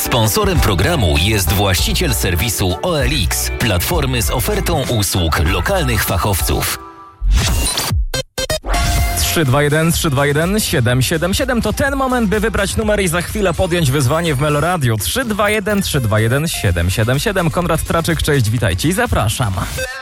Sponsorem programu jest właściciel serwisu OLX, platformy z ofertą usług lokalnych fachowców. 321 777 to ten moment, by wybrać numer i za chwilę podjąć wyzwanie w Meloradiu. 321 777. Konrad Traczyk, cześć, witajcie i zapraszam.